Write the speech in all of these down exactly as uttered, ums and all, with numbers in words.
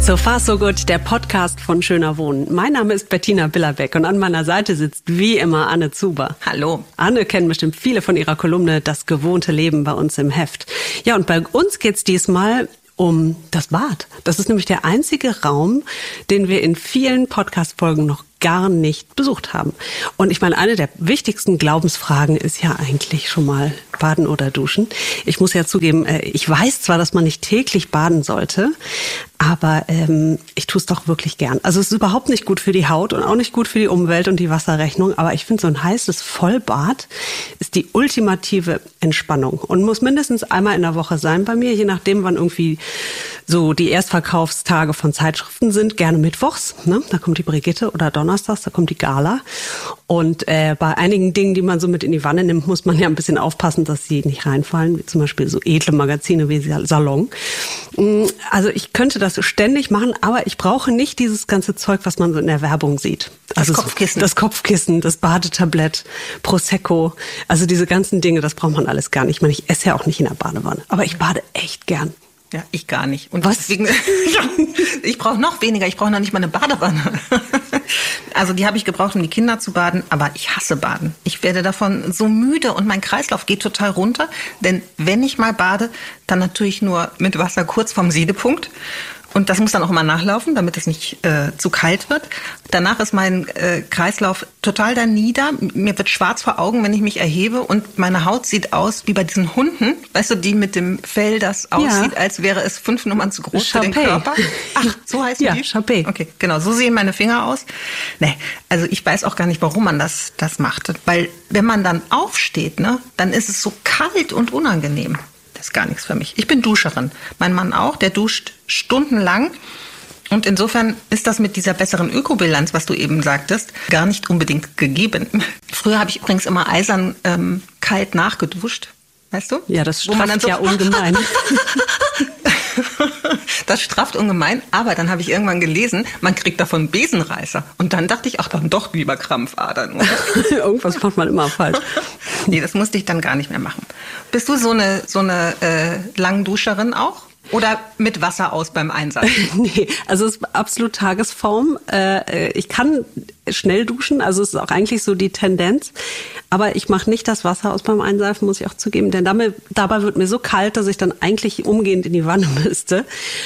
So far so good, der Podcast von Schöner Wohnen. Mein Name ist Bettina Billerbeck und an meiner Seite sitzt wie immer Anne Zuber. Hallo. Anne kennen bestimmt viele von ihrer Kolumne Das gewohnte Leben bei uns im Heft. Ja, und bei uns geht's diesmal um das Bad. Das ist nämlich der einzige Raum, den wir in vielen Podcast-Folgen noch gar nicht besucht haben. Und ich meine, eine der wichtigsten Glaubensfragen ist ja eigentlich schon mal baden oder duschen. Ich muss ja zugeben, ich weiß zwar, dass man nicht täglich baden sollte, aber ähm, ich tue es doch wirklich gern. Also es ist überhaupt nicht gut für die Haut und auch nicht gut für die Umwelt und die Wasserrechnung. Aber ich finde, so ein heißes Vollbad ist die ultimative Entspannung und muss mindestens einmal in der Woche sein bei mir, je nachdem, wann irgendwie so die Erstverkaufstage von Zeitschriften sind. Gerne mittwochs, ne? Da kommt die Brigitte, oder donnerstags, da kommt die Gala. Und äh, bei einigen Dingen, die man so mit in die Wanne nimmt, muss man ja ein bisschen aufpassen, dass sie nicht reinfallen, wie zum Beispiel so edle Magazine wie Salon. Also ich könnte das ständig machen, aber ich brauche nicht dieses ganze Zeug, was man so in der Werbung sieht. Also das Kopfkissen. Das Kopfkissen, das Badetablett, Prosecco, also diese ganzen Dinge, das braucht man alles gar nicht. Ich meine, ich esse ja auch nicht in der Badewanne, aber ich bade echt gern. Ja, ich gar nicht. Und was? Deswegen, ich brauche noch weniger. Ich brauche noch nicht mal eine Badewanne. Also die habe ich gebraucht, um die Kinder zu baden. Aber ich hasse Baden. Ich werde davon so müde und mein Kreislauf geht total runter. Denn wenn ich mal bade, dann natürlich nur mit Wasser kurz vorm Siedepunkt. Und das muss dann auch immer nachlaufen, damit es nicht äh, zu kalt wird. Danach ist mein äh, Kreislauf total da nieder. Mir wird schwarz vor Augen, wenn ich mich erhebe. Und meine Haut sieht aus wie bei diesen Hunden, weißt du, die mit dem Fell, das aussieht, ja, als wäre es fünf Nummern zu groß für den Körper. Ach, so heißen ja, die? Chapé. Okay, genau, so sehen meine Finger aus. Nee, also ich weiß auch gar nicht, warum man das, das macht. Weil wenn man dann aufsteht, ne, dann ist es so kalt und unangenehm. Das ist gar nichts für mich. Ich bin Duscherin. Mein Mann auch, der duscht stundenlang. Und insofern ist das mit dieser besseren Ökobilanz, was du eben sagtest, gar nicht unbedingt gegeben. Früher habe ich übrigens immer eisern ähm, kalt nachgeduscht. Weißt du? Ja, das strafft so ja ungemein. Das strafft ungemein, aber dann habe ich irgendwann gelesen, man kriegt davon Besenreißer. Und dann dachte ich, ach, dann doch lieber Krampfadern. Oder? Irgendwas macht man immer falsch. Nee, das musste ich dann gar nicht mehr machen. Bist du so eine, so eine äh, Langduscherin auch? Oder mit Wasser aus beim Einsatz? Nee, also es ist absolut Tagesform. Äh, ich kann schnell duschen, also es ist auch eigentlich so die Tendenz. Aber ich mache nicht das Wasser aus beim Einseifen, muss ich auch zugeben. Denn dabei, dabei wird mir so kalt, dass ich dann eigentlich umgehend in die Wanne müsste.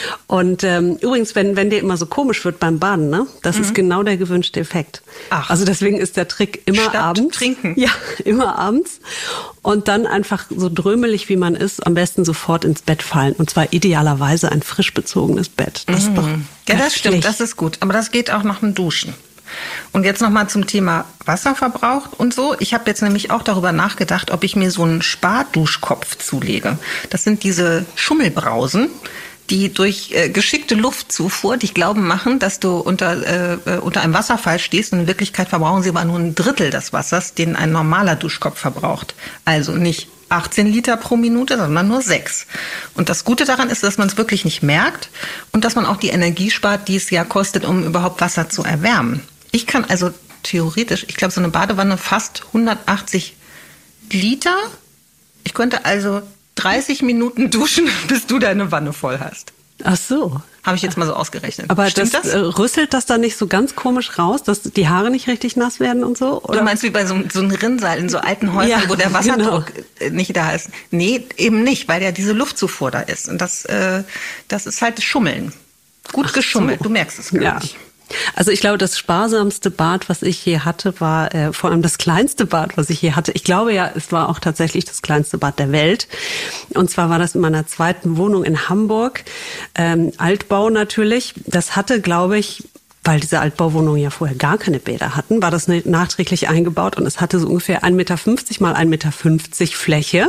Und ähm, übrigens, wenn, wenn dir immer so komisch wird beim Baden, ne, das mhm. ist genau der gewünschte Effekt. Ach. Also deswegen ist der Trick immer Statt abends. Trinken. Ja, immer abends. Und dann einfach so drömelig, wie man ist, am besten sofort ins Bett fallen. Und zwar idealerweise ein frisch bezogenes Bett. Das ist doch ja, das stimmt, das ist gut. Aber das geht auch nach dem Duschen. Und jetzt nochmal zum Thema Wasserverbrauch und so. Ich habe jetzt nämlich auch darüber nachgedacht, ob ich mir so einen Sparduschkopf zulege. Das sind diese Schummelbrausen, die durch äh, geschickte Luftzufuhr dich glauben machen, dass du unter, äh, unter einem Wasserfall stehst. Und in Wirklichkeit verbrauchen sie aber nur ein Drittel des Wassers, den ein normaler Duschkopf verbraucht. Also nicht achtzehn Liter pro Minute, sondern nur sechs. Und das Gute daran ist, dass man es wirklich nicht merkt und dass man auch die Energie spart, die es ja kostet, um überhaupt Wasser zu erwärmen. Ich kann also theoretisch, ich glaube, so eine Badewanne fast hundertachtzig Liter. Ich könnte also dreißig Minuten duschen, bis du deine Wanne voll hast. Ach so. Habe ich jetzt mal so ausgerechnet. Aber stimmt das, das? Äh, rüsselt das dann nicht so ganz komisch raus, dass die Haare nicht richtig nass werden und so? Oder? Du meinst wie bei so, so einem Rinnsal in so alten Häusern, ja, wo der Wasserdruck genau. nicht da ist? Nee, eben nicht, weil ja diese Luftzufuhr da ist. Und das, äh, das ist halt Schummeln. Gut Ach geschummelt, so. Du merkst es gar ja. nicht. Also ich glaube, das sparsamste Bad, was ich je hatte, war äh, vor allem das kleinste Bad, was ich je hatte. Ich glaube ja, es war auch tatsächlich das kleinste Bad der Welt. Und zwar war das in meiner zweiten Wohnung in Hamburg. Ähm, Altbau natürlich. Das hatte, glaube ich, weil diese Altbauwohnungen ja vorher gar keine Bäder hatten, war das nachträglich eingebaut. Und es hatte so ungefähr ein Meter fünfzig mal ein Meter fünfzig Fläche.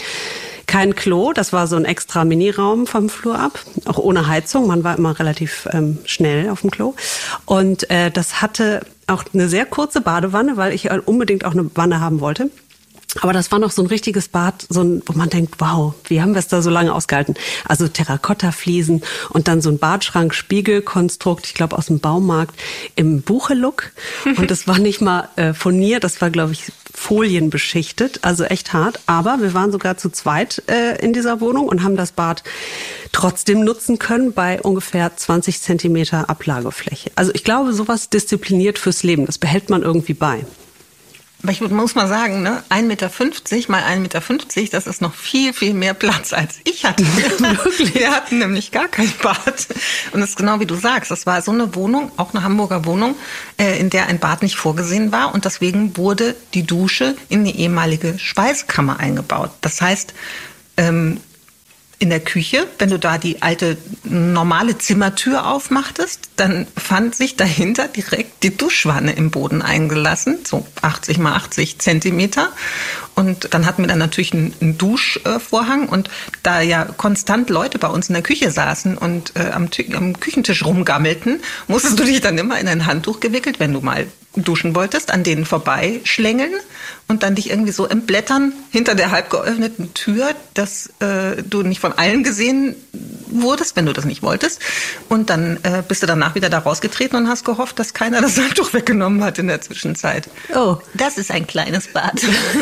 Kein Klo, das war so ein extra Miniraum vom Flur ab, auch ohne Heizung. Man war immer relativ ähm, schnell auf dem Klo. Und äh, das hatte auch eine sehr kurze Badewanne, weil ich unbedingt auch eine Wanne haben wollte. Aber das war noch so ein richtiges Bad, so ein, wo man denkt, wow, wie haben wir es da so lange ausgehalten? Also Terrakotta-Fliesen und dann so ein Badschrank-Spiegelkonstrukt, ich glaube aus dem Baumarkt, im Buchelook. Und das war nicht mal äh, Furnier, das war, glaube ich, Folien beschichtet, also echt hart. Aber wir waren sogar zu zweit äh, in dieser Wohnung und haben das Bad trotzdem nutzen können bei ungefähr zwanzig Zentimeter Ablagefläche. Also ich glaube, sowas diszipliniert fürs Leben, das behält man irgendwie bei. Aber ich muss mal sagen, ne, ein Meter fünfzig mal ein Meter fünfzig, das ist noch viel, viel mehr Platz, als ich hatte. Wirklich? Wir hatten nämlich gar kein Bad. Und das ist genau wie du sagst, das war so eine Wohnung, auch eine Hamburger Wohnung, äh, in der ein Bad nicht vorgesehen war. Und deswegen wurde die Dusche in die ehemalige Speisekammer eingebaut. Das heißt, ähm, in der Küche, wenn du da die alte normale Zimmertür aufmachtest, dann fand sich dahinter direkt die Duschwanne im Boden eingelassen, so achtzig mal achtzig Zentimeter. Und dann hatten wir dann natürlich einen, einen Duschvorhang. Und da ja konstant Leute bei uns in der Küche saßen und äh, am, am Küchentisch rumgammelten, musstest du dich dann immer in ein Handtuch gewickelt, wenn du mal duschen wolltest, an denen vorbeischlängeln und dann dich irgendwie so entblättern hinter der halb geöffneten Tür, dass äh, du nicht von allen gesehen wurdest, wenn du das nicht wolltest. Und dann äh, bist du danach wieder da rausgetreten und hast gehofft, dass keiner das Handtuch weggenommen hat in der Zwischenzeit. Oh. Das ist ein kleines Bad.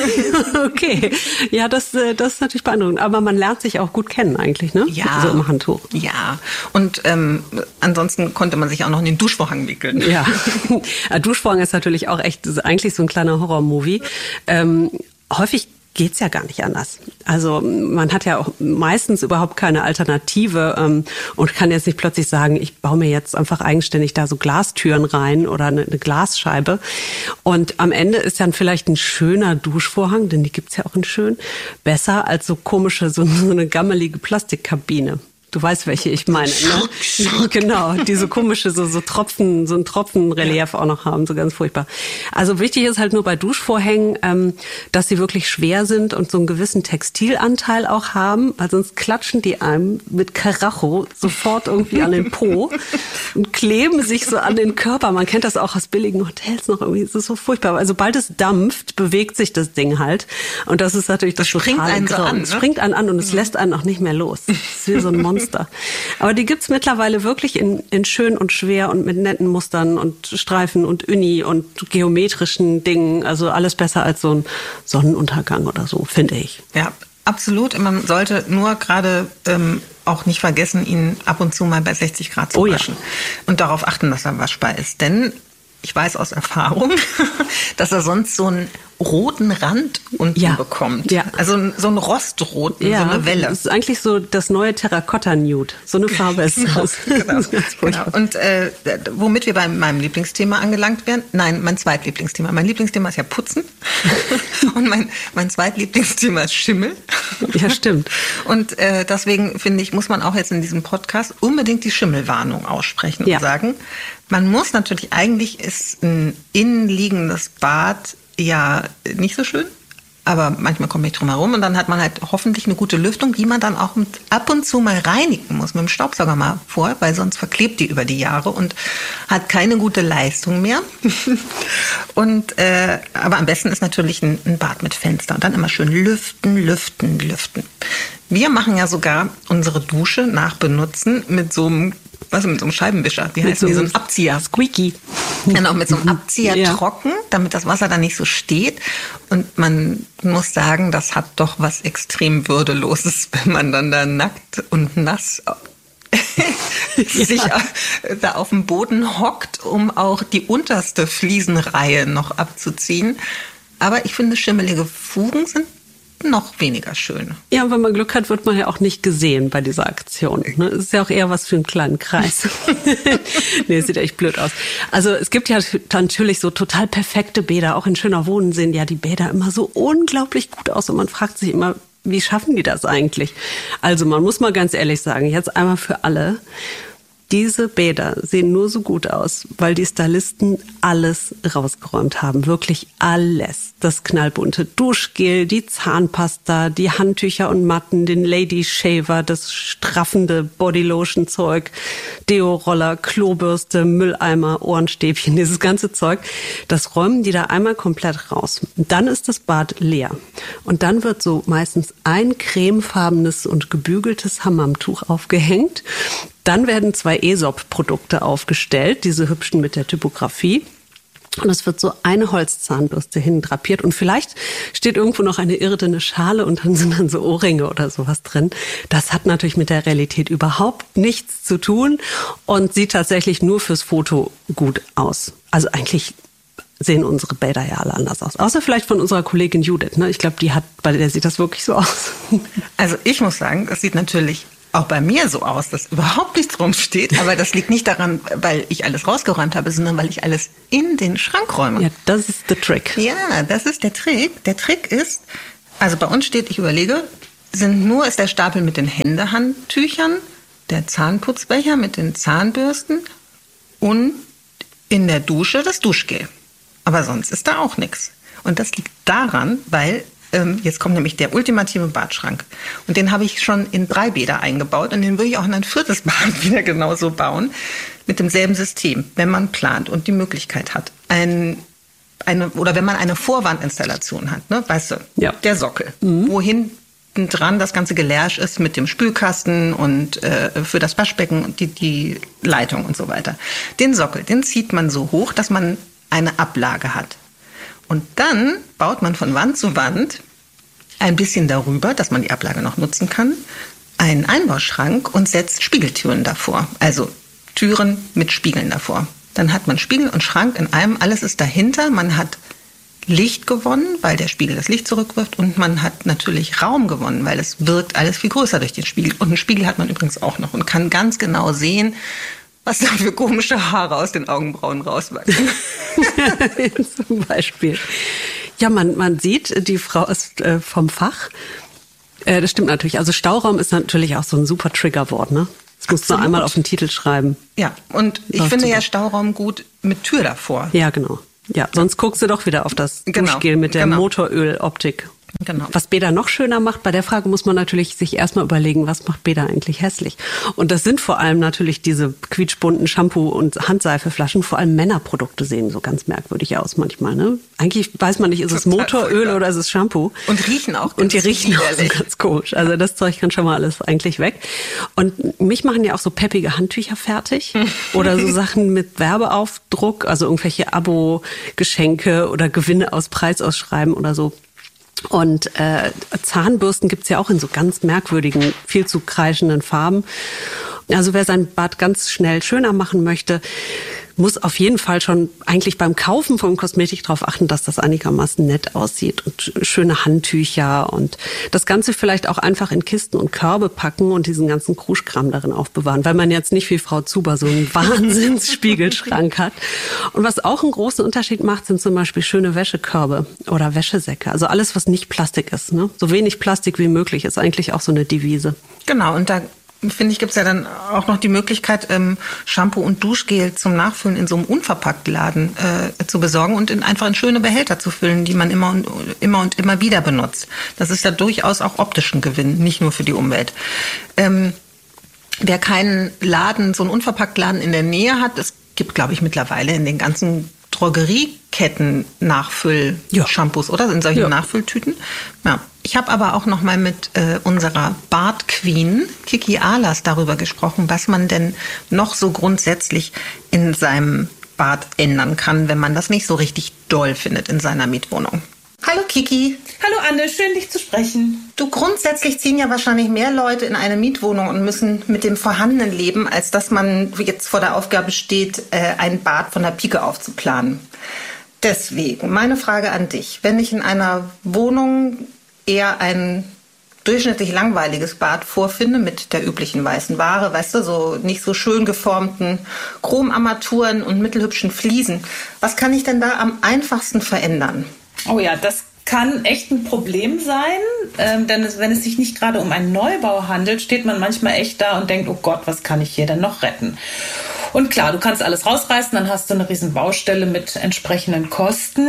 Okay, ja, das, das ist natürlich beeindruckend. Aber man lernt sich auch gut kennen eigentlich, ne? Ja. So im Handtuch. Ja, und ähm, ansonsten konnte man sich auch noch in den Duschvorhang wickeln. Ja, Duschvorhang ist natürlich auch echt, ist eigentlich so ein kleiner Horror-Movie. Ähm, häufig geht's ja gar nicht anders. Also man hat ja auch meistens überhaupt keine Alternative ähm, und kann jetzt nicht plötzlich sagen, ich baue mir jetzt einfach eigenständig da so Glastüren rein oder eine, eine Glasscheibe. Und am Ende ist dann vielleicht ein schöner Duschvorhang, denn die gibt's ja auch in schön, besser als so komische, so, so eine gammelige Plastikkabine. Du weißt, welche ich meine, ne? Genau, die so komische, so, so Tropfen, so ein Tropfenrelief ja. auch noch haben, so ganz furchtbar. Also wichtig ist halt nur bei Duschvorhängen, ähm, dass sie wirklich schwer sind und so einen gewissen Textilanteil auch haben, weil sonst klatschen die einem mit Karacho sofort irgendwie an den Po und kleben sich so an den Körper. Man kennt das auch aus billigen Hotels noch irgendwie, das ist so furchtbar. Also sobald es dampft, bewegt sich das Ding halt. Und das ist natürlich das, das springt einen so an, ne? Es springt einen an und es lässt einen auch nicht mehr los. Es ist wie so ein Monster. Aber die gibt's mittlerweile wirklich in, in schön und schwer und mit netten Mustern und Streifen und Uni und geometrischen Dingen. Also alles besser als so ein Sonnenuntergang oder so, finde ich. Ja, absolut. Man sollte nur gerade ähm, auch nicht vergessen, ihn ab und zu mal bei sechzig Grad zu oh, waschen. Ja. Und darauf achten, dass er waschbar ist. Denn ich weiß aus Erfahrung, dass er sonst so einen roten Rand unten ja. bekommt. Ja. Also so einen Rostroten, ja. so eine Welle. Das ist eigentlich so das neue Terrakotta-Nude. So eine Farbe ist genau, das. Genau. Das ist genau. Und äh, womit wir bei meinem Lieblingsthema angelangt werden, nein, mein Zweitlieblingsthema. Mein Lieblingsthema ist ja Putzen. Und mein, mein Zweitlieblingsthema ist Schimmel. Ja, stimmt. Und äh, deswegen, finde ich, muss man auch jetzt in diesem Podcast unbedingt die Schimmelwarnung aussprechen ja. und sagen, man muss natürlich, eigentlich ist ein innenliegendes Bad ja nicht so schön, aber manchmal komme ich drum herum und dann hat man halt hoffentlich eine gute Lüftung, die man dann auch mit, ab und zu mal reinigen muss, mit dem Staubsauger mal vor, weil sonst verklebt die über die Jahre und hat keine gute Leistung mehr. und äh, aber am besten ist natürlich ein, ein Bad mit Fenster und dann immer schön lüften, lüften, lüften. Wir machen ja sogar unsere Dusche nach Benutzen mit so einem Was mit so einem Scheibenwischer? Wie heißt so die? So ein Abzieher. Squeaky. Genau, mit so einem Abzieher ja. trocken, damit das Wasser dann nicht so steht. Und man muss sagen, das hat doch was extrem Würdeloses, wenn man dann da nackt und nass sich ja. da auf dem Boden hockt, um auch die unterste Fliesenreihe noch abzuziehen. Aber ich finde, schimmelige Fugen sind noch weniger schön. Ja, wenn man Glück hat, wird man ja auch nicht gesehen bei dieser Aktion. Ne? Das ist ja auch eher was für einen kleinen Kreis. Nee, sieht echt blöd aus. Also es gibt ja natürlich so total perfekte Bäder. Auch in Schöner Wohnen sehen ja die Bäder immer so unglaublich gut aus. Und man fragt sich immer, wie schaffen die das eigentlich? Also man muss mal ganz ehrlich sagen, jetzt einmal für alle, diese Bäder sehen nur so gut aus, weil die Stylisten alles rausgeräumt haben. Wirklich alles. Das knallbunte Duschgel, die Zahnpasta, die Handtücher und Matten, den Lady Shaver, das straffende Bodylotion-Zeug, Deo-Roller, Klobürste, Mülleimer, Ohrenstäbchen, dieses ganze Zeug. Das räumen die da einmal komplett raus. Und dann ist das Bad leer. Und dann wird so meistens ein cremefarbenes und gebügeltes Hammamtuch aufgehängt. Dann werden zwei Aesop-Produkte aufgestellt, diese hübschen mit der Typografie. Und es wird so eine Holzzahnbürste hin drapiert und vielleicht steht irgendwo noch eine irdene Schale und dann sind dann so Ohrringe oder sowas drin. Das hat natürlich mit der Realität überhaupt nichts zu tun und sieht tatsächlich nur fürs Foto gut aus. Also eigentlich sehen unsere Bäder ja alle anders aus. Außer vielleicht von unserer Kollegin Judith. Ne? Ich glaube, die hat, bei der sieht das wirklich so aus. Also ich muss sagen, das sieht natürlich auch bei mir so aus, dass überhaupt nichts rumsteht. Aber das liegt nicht daran, weil ich alles rausgeräumt habe, sondern weil ich alles in den Schrank räume. Ja, das ist der Trick. Ja, das ist der Trick. Der Trick ist, also bei uns steht, ich überlege, sind nur ist der Stapel mit den Händehandtüchern, der Zahnputzbecher mit den Zahnbürsten und in der Dusche das Duschgel. Aber sonst ist da auch nichts. Und das liegt daran, weil jetzt kommt nämlich der ultimative Badschrank. Und den habe ich schon in drei Bäder eingebaut. Und den würde ich auch in ein viertes Bad wieder genauso bauen. Mit demselben System, wenn man plant und die Möglichkeit hat. Ein, eine, oder wenn man eine Vorwandinstallation hat, ne? Weißt du, ja. Der Sockel. Mhm. Wo hinten dran das ganze Gelärsch ist mit dem Spülkasten und äh, für das Waschbecken und die, die Leitung und so weiter. Den Sockel, den zieht man so hoch, dass man eine Ablage hat. Und dann baut man von Wand zu Wand ein bisschen darüber, dass man die Ablage noch nutzen kann, einen Einbauschrank und setzt Spiegeltüren davor. Also Türen mit Spiegeln davor. Dann hat man Spiegel und Schrank in einem, alles ist dahinter. Man hat Licht gewonnen, weil der Spiegel das Licht zurückwirft. Und man hat natürlich Raum gewonnen, weil es wirkt alles viel größer durch den Spiegel. Und einen Spiegel hat man übrigens auch noch und kann ganz genau sehen, was da für komische Haare aus den Augenbrauen rauswachsen. Zum Beispiel. Ja, man, man sieht, die Frau ist äh, vom Fach. Äh, das stimmt natürlich. Also Stauraum ist natürlich auch so ein super Triggerwort, ne? Das musst du einmal auf den Titel schreiben. Ja, und ich Läuft finde super. Ja Stauraum gut mit Tür davor. Ja, genau. Ja, sonst guckst du doch wieder auf das genau. Duschgel mit der genau. Motoröloptik. Genau. Was Bäder noch schöner macht, bei der Frage muss man natürlich sich erstmal überlegen, was macht Bäder eigentlich hässlich? Und das sind vor allem natürlich diese quietschbunten Shampoo- und Handseifeflaschen. Vor allem Männerprodukte sehen so ganz merkwürdig aus manchmal. Ne? Eigentlich weiß man nicht, ist es Motoröl oder ist es Shampoo? Und riechen auch ganz Und die riechen auch so ganz komisch. Also das Zeug kann schon mal alles eigentlich weg. Und mich machen ja auch so peppige Handtücher fertig. Oder so Sachen mit Werbeaufdruck, also irgendwelche Abo-Geschenke oder Gewinne aus Preisausschreiben oder so. Und äh, Zahnbürsten gibt's ja auch in so ganz merkwürdigen, viel zu kreischenden Farben. Also wer sein Bad ganz schnell schöner machen möchte, muss auf jeden Fall schon eigentlich beim Kaufen von Kosmetik darauf achten, dass das einigermaßen nett aussieht und schöne Handtücher und das Ganze vielleicht auch einfach in Kisten und Körbe packen und diesen ganzen Kruschkram darin aufbewahren, weil man jetzt nicht wie Frau Zuber so einen Wahnsinnsspiegelschrank hat. Und was auch einen großen Unterschied macht, sind zum Beispiel schöne Wäschekörbe oder Wäschesäcke. Also alles, was nicht Plastik ist, ne? So wenig Plastik wie möglich ist eigentlich auch so eine Devise. Genau, und da finde ich, gibt es ja dann auch noch die Möglichkeit, ähm, Shampoo und Duschgel zum Nachfüllen in so einem Unverpacktladen äh, zu besorgen und in, einfach in schöne Behälter zu füllen, die man immer und immer und immer wieder benutzt. Das ist ja durchaus auch optischen Gewinn, nicht nur für die Umwelt. Ähm, wer keinen Laden, so einen Unverpacktladen in der Nähe hat, es gibt, glaube ich, mittlerweile in den ganzen Drogerieketten Nachfüll-Shampoos, oder? In solchen ja. Nachfülltüten. Ja. Ich habe aber auch noch mal mit äh, unserer Bad-Queen Kiki Ahlers darüber gesprochen, was man denn noch so grundsätzlich in seinem Bad ändern kann, wenn man das nicht so richtig doll findet in seiner Mietwohnung. Hallo Kiki. Hallo Anne, schön dich zu sprechen. Du, grundsätzlich ziehen ja wahrscheinlich mehr Leute in eine Mietwohnung und müssen mit dem Vorhandenen leben, als dass man jetzt vor der Aufgabe steht, ein Bad von der Pike auf zu planen. Deswegen meine Frage an dich. Wenn ich in einer Wohnung eher ein durchschnittlich langweiliges Bad vorfinde mit der üblichen weißen Ware, weißt du, so nicht so schön geformten Chromarmaturen und mittelhübschen Fliesen, was kann ich denn da am einfachsten verändern? Oh ja, das kann echt ein Problem sein, ähm, denn es, wenn es sich nicht gerade um einen Neubau handelt, steht man manchmal echt da und denkt, oh Gott, was kann ich hier denn noch retten? Und klar, du kannst alles rausreißen, dann hast du eine riesen Baustelle mit entsprechenden Kosten.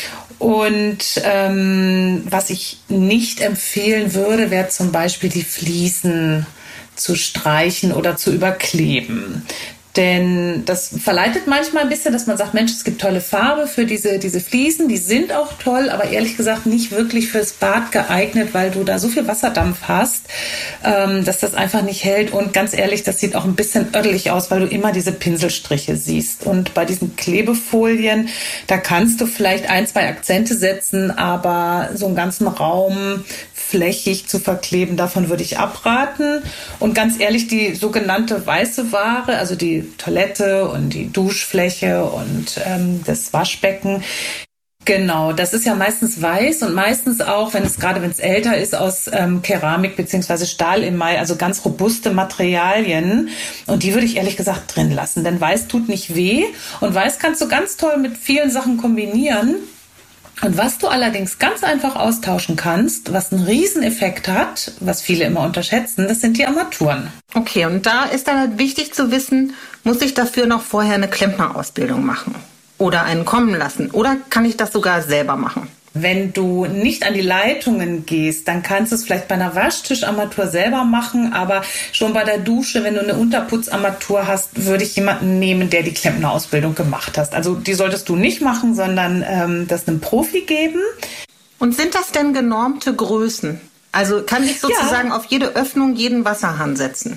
Und ähm, was ich nicht empfehlen würde, wäre zum Beispiel die Fliesen zu streichen oder zu überkleben. Denn das verleitet manchmal ein bisschen, dass man sagt, Mensch, es gibt tolle Farbe für diese, diese Fliesen, die sind auch toll, aber ehrlich gesagt nicht wirklich fürs Bad geeignet, weil du da so viel Wasserdampf hast, ähm, dass das einfach nicht hält. Und ganz ehrlich, das sieht auch ein bisschen ödelig aus, weil du immer diese Pinselstriche siehst. Und bei diesen Klebefolien, da kannst du vielleicht ein, zwei Akzente setzen, aber so einen ganzen Raum flächig zu verkleben, davon würde ich abraten. Und ganz ehrlich, die sogenannte weiße Ware, also die Toilette und die Duschfläche und ähm, das Waschbecken, genau, das ist ja meistens weiß und meistens auch, wenn es gerade wenn es älter ist, aus ähm, Keramik bzw. Stahlemail, also ganz robuste Materialien. Und die würde ich ehrlich gesagt drin lassen, denn weiß tut nicht weh und weiß kannst du ganz toll mit vielen Sachen kombinieren. Und was du allerdings ganz einfach austauschen kannst, was einen Rieseneffekt hat, was viele immer unterschätzen, das sind die Armaturen. Okay, und da ist dann halt wichtig zu wissen, muss ich dafür noch vorher eine Klempnerausbildung machen oder einen kommen lassen oder kann ich das sogar selber machen? Wenn du nicht an die Leitungen gehst, dann kannst du es vielleicht bei einer Waschtischarmatur selber machen, aber schon bei der Dusche, wenn du eine Unterputzarmatur hast, würde ich jemanden nehmen, der die Klempnerausbildung gemacht hat. Also die solltest du nicht machen, sondern ähm, das einem Profi geben. Und sind das denn genormte Größen? Also kann ich sozusagen ja. auf jede Öffnung jeden Wasserhahn setzen?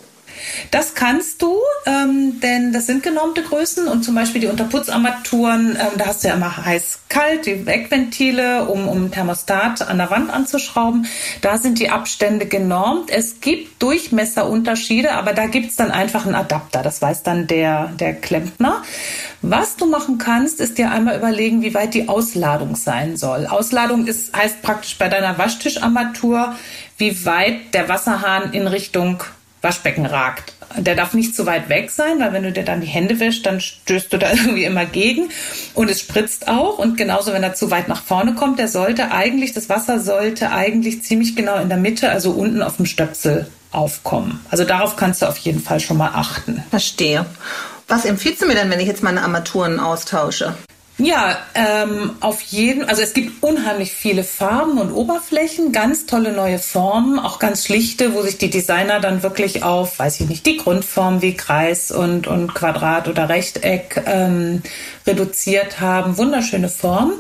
Das kannst du, ähm, denn das sind genormte Größen und zum Beispiel die Unterputzarmaturen, ähm, da hast du ja immer heiß-kalt, die Wegventile, um, um Thermostat an der Wand anzuschrauben. Da sind die Abstände genormt. Es gibt Durchmesserunterschiede, aber da gibt es dann einfach einen Adapter. Das weiß dann der, der Klempner. Was du machen kannst, ist dir einmal überlegen, wie weit die Ausladung sein soll. Ausladung ist, heißt praktisch bei deiner Waschtischarmatur, wie weit der Wasserhahn in Richtung Waschbecken ragt. Der darf nicht zu weit weg sein, weil wenn du dir dann die Hände wäschst, dann stößt du da irgendwie immer gegen und es spritzt auch. Und genauso, wenn er zu weit nach vorne kommt, der sollte eigentlich, das Wasser sollte eigentlich ziemlich genau in der Mitte, also unten auf dem Stöpsel aufkommen. Also darauf kannst du auf jeden Fall schon mal achten. Verstehe. Was empfiehlst du mir denn, wenn ich jetzt meine Armaturen austausche? Ja, ähm, auf jeden, also es gibt unheimlich viele Farben und Oberflächen, ganz tolle neue Formen, auch ganz schlichte, wo sich die Designer dann wirklich auf, weiß ich nicht, die Grundform wie Kreis und, und Quadrat oder Rechteck ähm, reduziert haben. Wunderschöne Formen.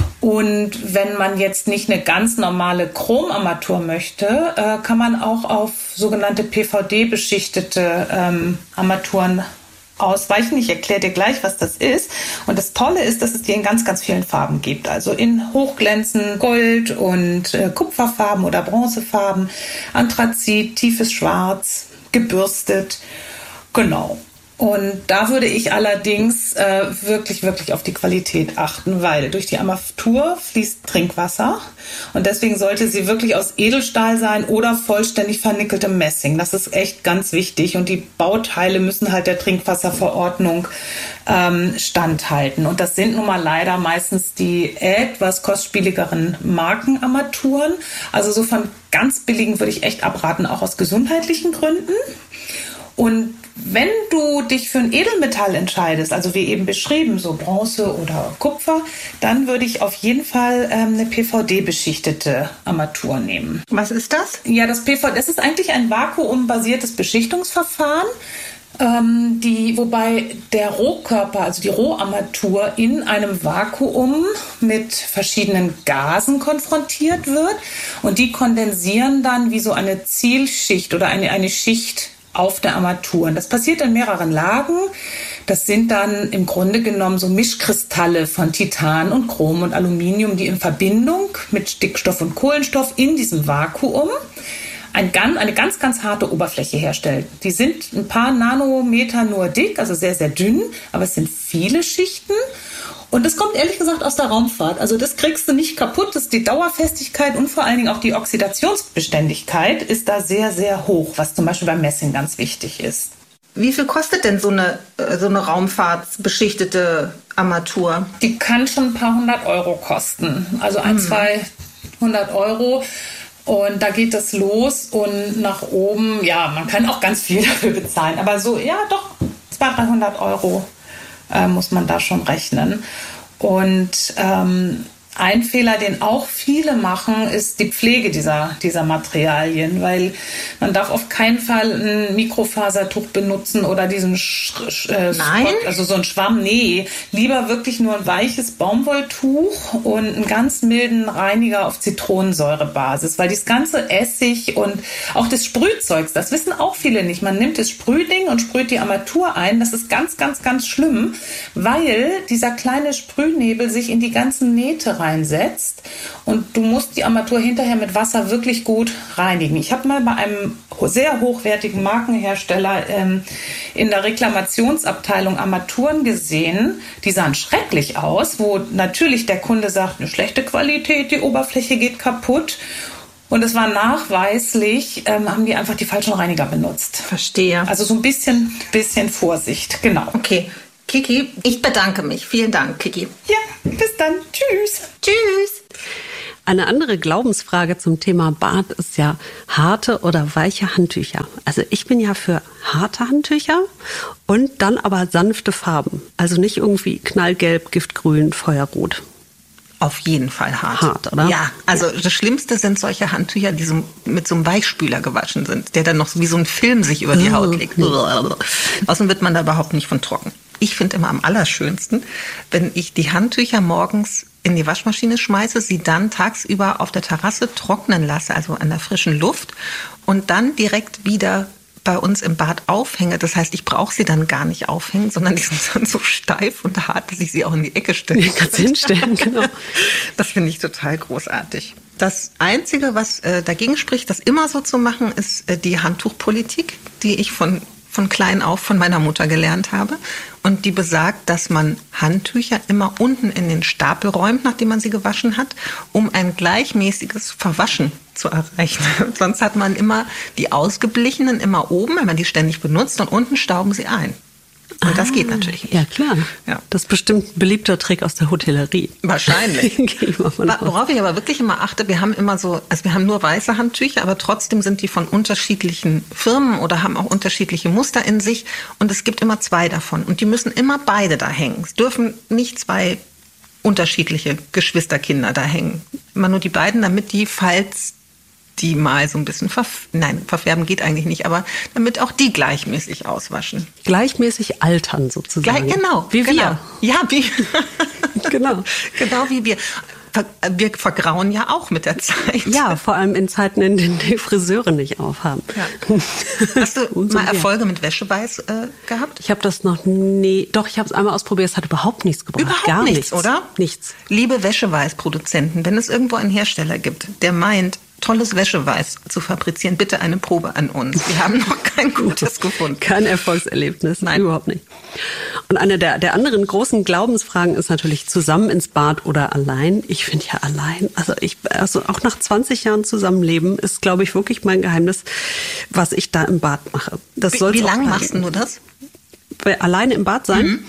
Und wenn man jetzt nicht eine ganz normale Chromarmatur möchte, äh, kann man auch auf sogenannte P V D-beschichtete ähm, Armaturen ausweichen. Ich erkläre dir gleich, was das ist. Und das Tolle ist, dass es die in ganz, ganz vielen Farben gibt. Also in Hochglänzen, Gold und äh, Kupferfarben oder Bronzefarben, Anthrazit, tiefes Schwarz, gebürstet. Genau. Und da würde ich allerdings äh, wirklich, wirklich auf die Qualität achten, weil durch die Armatur fließt Trinkwasser und deswegen sollte sie wirklich aus Edelstahl sein oder vollständig vernickeltem Messing. Das ist echt ganz wichtig und die Bauteile müssen halt der Trinkwasserverordnung ähm, standhalten. Und das sind nun mal leider meistens die etwas kostspieligeren Markenarmaturen. Also so von ganz billigen würde ich echt abraten, auch aus gesundheitlichen Gründen. Und wenn du dich für ein Edelmetall entscheidest, also wie eben beschrieben, so Bronze oder Kupfer, dann würde ich auf jeden Fall ähm, eine P V D-beschichtete Armatur nehmen. Was ist das? Ja, das P V D, das ist eigentlich ein vakuumbasiertes Beschichtungsverfahren, ähm, die, wobei der Rohkörper, also die Roharmatur in einem Vakuum mit verschiedenen Gasen konfrontiert wird und die kondensieren dann wie so eine Zielschicht oder eine, eine Schicht auf der Armatur. Und das passiert in mehreren Lagen. Das sind dann im Grunde genommen so Mischkristalle von Titan und Chrom und Aluminium, die in Verbindung mit Stickstoff und Kohlenstoff in diesem Vakuum ein, eine ganz, ganz harte Oberfläche herstellen. Die sind ein paar Nanometer nur dick, also sehr, sehr dünn, aber es sind viele Schichten. Und das kommt ehrlich gesagt aus der Raumfahrt. Also das kriegst du nicht kaputt. Das ist die Dauerfestigkeit und vor allen Dingen auch die Oxidationsbeständigkeit ist da sehr, sehr hoch, was zum Beispiel beim Messing ganz wichtig ist. Wie viel kostet denn so eine, so eine raumfahrtsbeschichtete Armatur? Die kann schon ein paar hundert Euro kosten. Also ein, hm. zwei hundert Euro. Und da geht das los und nach oben, ja, man kann auch ganz viel dafür bezahlen. Aber so, ja doch, zweihundert, dreihundert Euro. Äh, muss man da schon rechnen. Und ähm, ein Fehler, den auch viele machen, ist die Pflege dieser, dieser Materialien, weil man darf auf keinen Fall ein Mikrofasertuch benutzen oder diesen Sch äh, Nein? Spot, also so ein Schwamm. Nee, lieber wirklich nur ein weiches Baumwolltuch und einen ganz milden Reiniger auf Zitronensäurebasis, weil das ganze Essig und auch das Sprühzeugs, das wissen auch viele nicht. Man nimmt das Sprühding und sprüht die Armatur ein. Das ist ganz, ganz, ganz schlimm, weil dieser kleine Sprühnebel sich in die ganzen Nähte reinsetzt und du musst die Armatur hinterher mit Wasser wirklich gut reinigen. Ich habe mal bei einem sehr hochwertigen Markenhersteller ähm, in der Reklamationsabteilung Armaturen gesehen, die sahen schrecklich aus, wo natürlich der Kunde sagt, eine schlechte Qualität, die Oberfläche geht kaputt. Und es war nachweislich, ähm, haben die einfach die falschen Reiniger benutzt. Verstehe. Also so ein bisschen, bisschen Vorsicht, genau. Okay. Kiki, ich bedanke mich. Vielen Dank, Kiki. Ja, bis dann. Tschüss. Tschüss. Eine andere Glaubensfrage zum Thema Bad ist ja harte oder weiche Handtücher. Also ich bin ja für harte Handtücher und dann aber sanfte Farben. Also nicht irgendwie knallgelb, giftgrün, feuerrot. Auf jeden Fall hart. Hart, oder? Ja, also das Schlimmste sind solche Handtücher, die so mit so einem Weichspüler gewaschen sind, der dann noch wie so ein Film sich über die Haut legt. Außerdem wird man da überhaupt nicht von trocken. Ich finde immer am allerschönsten, wenn ich die Handtücher morgens in die Waschmaschine schmeiße, sie dann tagsüber auf der Terrasse trocknen lasse, also an der frischen Luft, und dann direkt wieder bei uns im Bad aufhänge. Das heißt, ich brauche sie dann gar nicht aufhängen, sondern die sind dann so steif und hart, dass ich sie auch in die Ecke stellen kann. Kannst hinstellen, genau. Das finde ich total großartig. Das Einzige, was äh, dagegen spricht, das immer so zu machen, ist äh, die Handtuchpolitik, die ich von von klein auf von meiner Mutter gelernt habe. Und die besagt, dass man Handtücher immer unten in den Stapel räumt, nachdem man sie gewaschen hat, um ein gleichmäßiges Verwaschen zu erreichen. Sonst hat man immer die ausgeblichenen immer oben, wenn man die ständig benutzt, und unten stauben sie ein. Und ah, das geht natürlich nicht. Ja, klar. Ja. Das ist bestimmt ein beliebter Trick aus der Hotellerie. Wahrscheinlich. Worauf ich aber wirklich immer achte, wir haben immer so, also wir haben nur weiße Handtücher, aber trotzdem sind die von unterschiedlichen Firmen oder haben auch unterschiedliche Muster in sich. Und es gibt immer zwei davon. Und die müssen immer beide da hängen. Es dürfen nicht zwei unterschiedliche Geschwisterkinder da hängen. Immer nur die beiden, damit die, falls die mal so ein bisschen, verf nein, verfärben geht eigentlich nicht, aber damit auch die gleichmäßig auswaschen. Gleichmäßig altern sozusagen. Gleich, genau. Wie genau. wir. Ja, wie genau. Genau wie wir. Wir vergrauen ja auch mit der Zeit. Ja, vor allem in Zeiten, in denen die Friseure nicht aufhaben. Ja. Hast du mal Erfolge mit Wäscheweiß äh, gehabt? Ich habe das noch nie, doch, ich habe es einmal ausprobiert, es hat überhaupt nichts gebracht. Überhaupt Gar nichts, nichts, oder? Nichts. Liebe Wäscheweißproduzenten, wenn es irgendwo einen Hersteller gibt, der meint, tolles Wäscheweiß zu fabrizieren, bitte eine Probe an uns. Wir haben noch kein gutes gefunden. Kein Erfolgserlebnis, nein, überhaupt nicht. Und eine der, der anderen großen Glaubensfragen ist natürlich zusammen ins Bad oder allein. Ich finde ja allein, also ich, also auch nach zwanzig Jahren Zusammenleben ist, glaube ich, wirklich mein Geheimnis, was ich da im Bad mache. Das wie soll's wie lange auch machst du das? Alleine im Bad sein?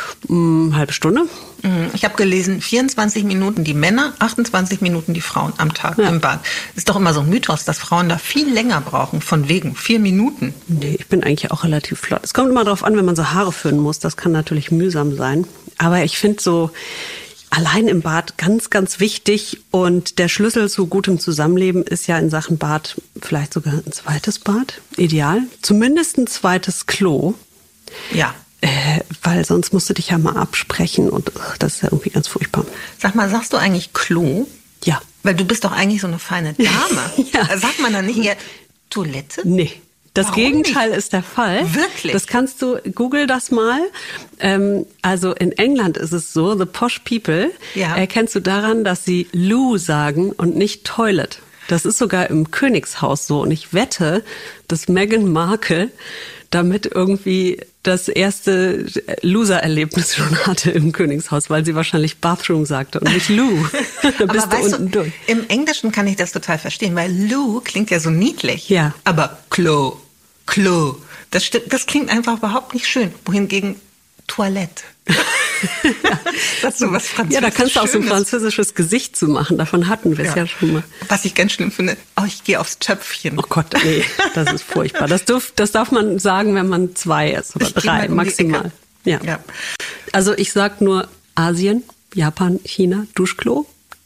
Mhm. Eine halbe Stunde. Ich habe gelesen, vierundzwanzig Minuten die Männer, achtundzwanzig Minuten die Frauen am Tag ja. im Bad. Ist doch immer so ein Mythos, dass Frauen da viel länger brauchen, von wegen vier Minuten. Nee, ich bin eigentlich auch relativ flott. Es kommt immer darauf an, wenn man so Haare föhnen muss. Das kann natürlich mühsam sein. Aber ich finde so allein im Bad ganz, ganz wichtig. Und der Schlüssel zu gutem Zusammenleben ist ja in Sachen Bad vielleicht sogar ein zweites Bad. Ideal. Zumindest ein zweites Klo. Ja. Äh, weil sonst musst du dich ja mal absprechen und ach, das ist ja irgendwie ganz furchtbar. Sag mal, sagst du eigentlich Klo? Ja. Weil du bist doch eigentlich so eine feine Dame. Ja. Sagt man dann nicht eher Toilette? Nee. Das Warum Gegenteil nicht? Ist der Fall. Wirklich? Das kannst du, google das mal. Ähm, also in England ist es so, the posh people ja. erkennst du daran, dass sie Loo sagen und nicht Toilet. Das ist sogar im Königshaus so. Und ich wette, dass Meghan Markle damit irgendwie das erste Loser-Erlebnis schon hatte im Königshaus, weil sie wahrscheinlich Bathroom sagte und nicht Loo. Da bist aber du weißt unten du, durch. Im Englischen kann ich das total verstehen, weil Loo klingt ja so niedlich. Ja. Aber Klo, Klo, das, stimmt, das klingt einfach überhaupt nicht schön. Wohingegen Toilette. Ja. Das ist so was Französisches. Ja, da kannst du auch so ein französisches Gesicht zu machen. Davon hatten wir es ja. ja schon mal. Was ich ganz schlimm finde, oh, ich gehe aufs Töpfchen. Oh Gott, nee, das ist furchtbar. Das, dürf, das darf man sagen, wenn man zwei ist oder ich drei um maximal. Ja. ja. Also ich sag nur Asien, Japan, China, Duschklo.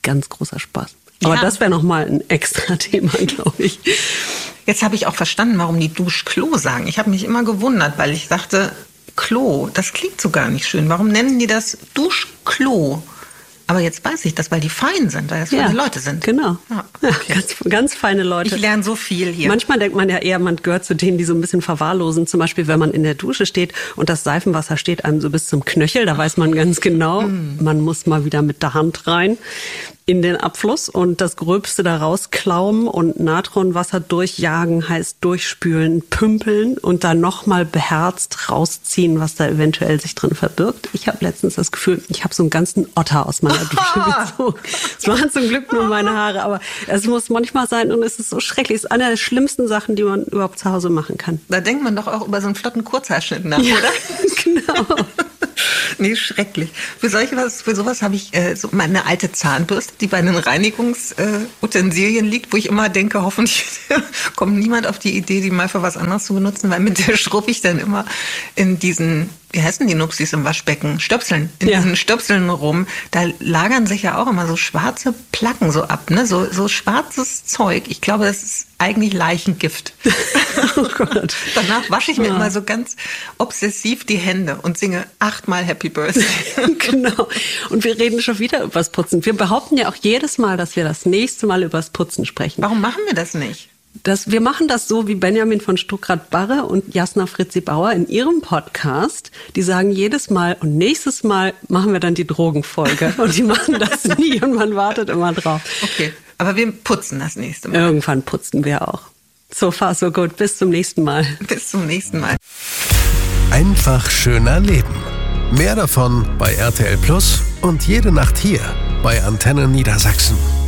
ganz großer Spaß. Aber ja. das wäre nochmal ein extra Thema, glaube ich. Jetzt habe ich auch verstanden, warum die Duschklo sagen. Ich habe mich immer gewundert, weil ich dachte, Klo, das klingt so gar nicht schön. Warum nennen die das Duschklo? Aber jetzt weiß ich das, weil die fein sind, weil das feine ja, Leute sind. Genau. Ja, okay. ja, ganz, ganz feine Leute. Ich lerne so viel hier. Manchmal denkt man ja eher, man gehört zu denen, die so ein bisschen verwahrlosen. Zum Beispiel, wenn man in der Dusche steht und das Seifenwasser steht einem so bis zum Knöchel, da weiß man ganz genau, mm. man muss mal wieder mit der Hand rein in den Abfluss und das Gröbste da rausklauben und Natronwasser durchjagen heißt durchspülen, pümpeln und dann nochmal beherzt rausziehen, was da eventuell sich drin verbirgt. Ich habe letztens das Gefühl, ich habe so einen ganzen Otter aus meiner Dusche gezogen. Es waren zum Glück nur meine Haare, aber es muss manchmal sein und es ist so schrecklich. Es ist eine der schlimmsten Sachen, die man überhaupt zu Hause machen kann. Da denkt man doch auch über so einen flotten Kurzhaarschnitt nach, ja, oder? Genau. Nee, schrecklich. Für solche was, für sowas habe ich äh, so meine alte Zahnbürste, die bei den Reinigungsutensilien äh, liegt, wo ich immer denke, hoffentlich kommt niemand auf die Idee, die mal für was anderes zu benutzen, weil mit der schrubbe ich dann immer in diesen, wie heißen die Nupsis im Waschbecken? Stöpseln. In ja. diesen Stöpseln rum. Da lagern sich ja auch immer so schwarze Placken so ab, ne? So, so schwarzes Zeug. Ich glaube, das ist eigentlich Leichengift. Oh Gott. Danach wasche ich mir ja. immer so ganz obsessiv die Hände und singe achtmal Happy Birthday. Genau. Und wir reden schon wieder übers Putzen. Wir behaupten ja auch jedes Mal, dass wir das nächste Mal übers Putzen sprechen. Warum machen wir das nicht? Das, wir machen das so wie Benjamin von Stuckrad-Barre und Jasna Fritzi-Bauer in ihrem Podcast. Die sagen jedes Mal und nächstes Mal machen wir dann die Drogenfolge. Und die machen das nie und man wartet immer drauf. Okay, aber wir putzen das nächste Mal. Irgendwann putzen wir auch. So far, so gut. Bis zum nächsten Mal. Bis zum nächsten Mal. Einfach schöner Leben. Mehr davon bei R T L Plus und jede Nacht hier bei Antenne Niedersachsen.